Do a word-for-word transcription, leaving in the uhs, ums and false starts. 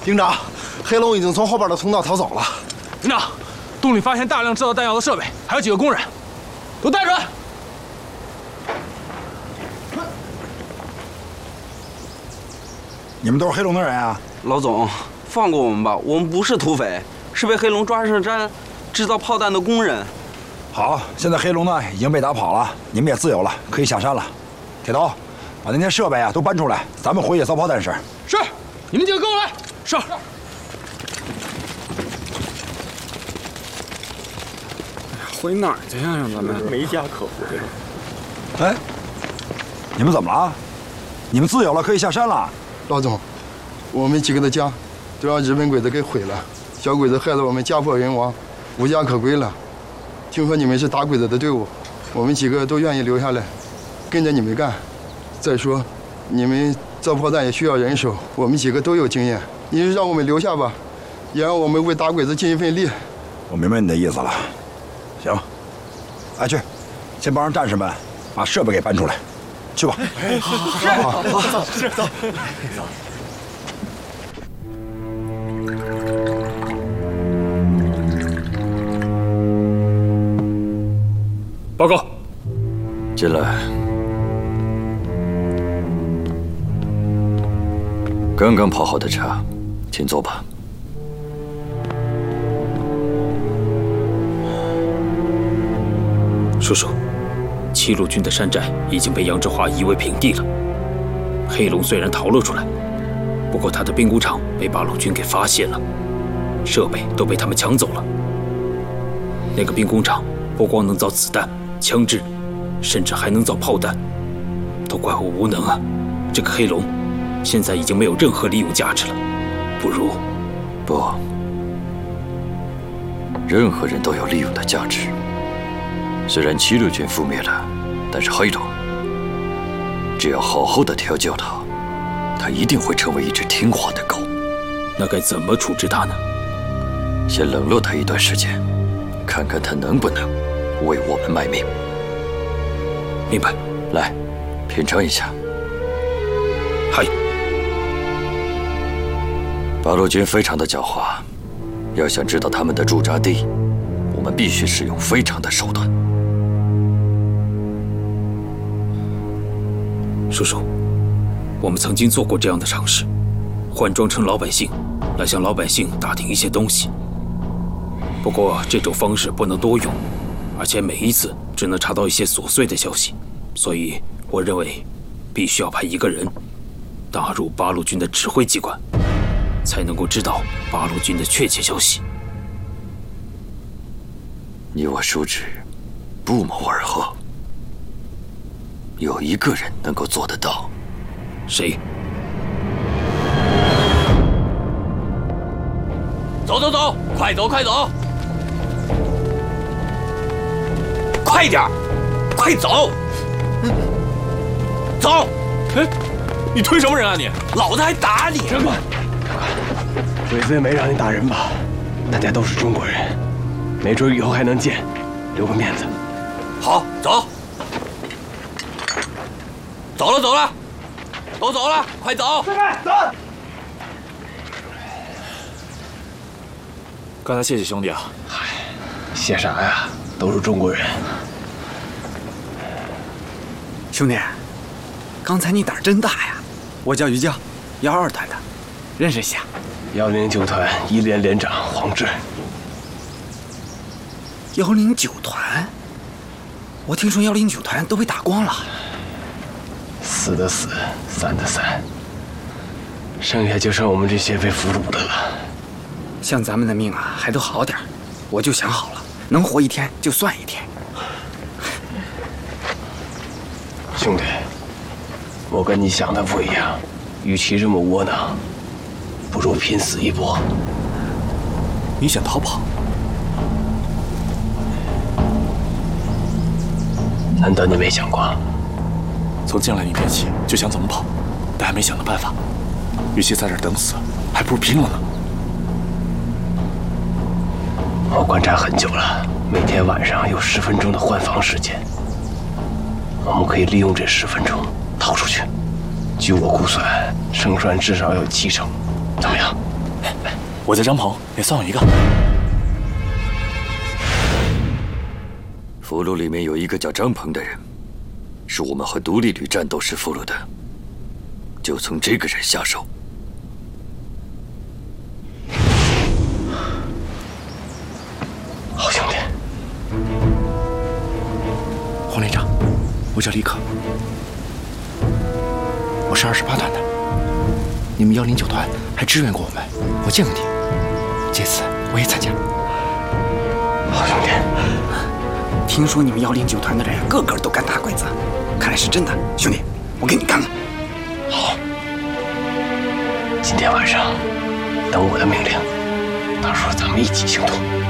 营长，黑龙已经从后边的通道逃走了。 营长，洞里发现大量制造弹药的设备，还有几个工人，都带出来。 你们都是黑龙的人啊？ 老总，放过我们吧，我们不是土匪，是被黑龙抓上山制造炮弹的工人。 好，现在黑龙呢已经被打跑了，你们也自由了，可以下山了。铁头，把那些设备啊都搬出来，咱们回野造炮弹室。 是，你们几个跟我来。是。 回哪儿去呀？让咱们没家可回了。哎，你们怎么了？你们自由了，可以下山了。 老总，我们几个的家都让日本鬼子给毁了，小鬼子害得我们家破人亡，无家可归了。听说你们是打鬼子的队伍，我们几个都愿意留下来，跟着你们干。再说，你们造炮弹也需要人手，我们几个都有经验，你就让我们留下吧，也让我们为打鬼子尽一份力。 我明白你的意思了。行，哎，去，先帮着战士们把设备给搬出来，去吧。 哎，好，是，好，走，是走，走。 报告。 进来。刚刚泡好的茶，请坐吧。 叔叔，七路军的山寨已经被杨志华夷为平地了。黑龙虽然逃了出来，不过他的兵工厂被八路军给发现了，设备都被他们抢走了。那个兵工厂不光能造子弹、枪支，甚至还能造炮弹，都怪我无能啊！这个黑龙现在已经没有任何利用价值了，不如…… 不，任何人都有利用的价值。虽然七路军覆灭了，但是黑龙，只要好好的调教它，它一定会成为一只听话的狗。 那该怎么处置它呢？ 先冷落它一段时间，看看它能不能为我们卖命。 明白。 来，品尝一下。 嗨。 八路军非常的狡猾，要想知道他们的驻扎地，我们必须使用非常的手段。 叔叔，我们曾经做过这样的尝试，换装成老百姓，来向老百姓打听一些东西。不过这种方式不能多用，而且每一次只能查到一些琐碎的消息，所以我认为必须要派一个人打入八路军的指挥机关，才能够知道八路军的确切消息。 你我叔侄不谋而合，有一个人能够做得到。 谁？ 走走走，快走快走，快点，快走，走！ 哎，你推什么人啊你？ 老子还打你！ 长官， 鬼子也没让你打人吧？大家都是中国人，没准以后还能见，留个面子。 好，走。走了走了，都走了，快走！ 走。 刚才谢谢兄弟啊。 嗨，谢啥呀？都是中国人。 兄弟，刚才你胆真大呀！我叫于江，幺二团的，认识一下。 幺零九团一连连长黄志。 幺零九团？我听说幺零九团都被打光了。 死的死，散的散，剩下就剩我们这些被俘虏的了。 像咱们的命啊，还都好点，我就想好了，能活一天就算一天。 兄弟，我跟你想的不一样，与其这么窝囊，不如拼死一搏。 你想逃跑？ 难道你没想过？ 从进来一天起就想怎么跑，但还没想到办法。与其在这儿等死，还不如拼了呢。 我观察很久了，每天晚上有十分钟的换防时间，我们可以利用这十分钟逃出去。据我估算，胜算至少有七成，怎么样？ 我在张鹏也算有一个。 俘虏里面有一个叫张鹏的人，是我们和独立旅战斗时俘虏的，就从这个人下手。 好兄弟， 洪连长，我叫李可，我是二十八团的。你们幺零九团还支援过我们，我见过你。这次我也参加。 好兄弟， 听说你们幺零九团的人个个都敢打鬼子，看来是真的。兄弟，我跟你干了。 好，今天晚上等我的命令，到时候咱们一起行动。